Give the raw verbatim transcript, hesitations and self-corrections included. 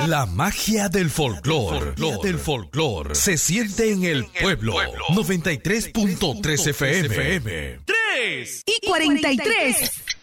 La magia del folclor, del folclor, se siente en el pueblo. noventa y tres punto tres F M. tres y cuarenta y tres.